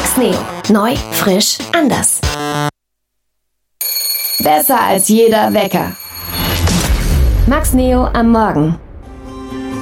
Max Neo. Neu, frisch, anders. Besser als jeder Wecker. Max Neo am Morgen.